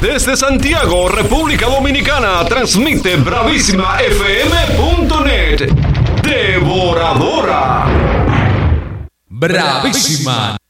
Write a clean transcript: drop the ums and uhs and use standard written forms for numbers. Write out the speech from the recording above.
Desde Santiago, República Dominicana, transmite bravísimafm.net. Devoradora. Bravísima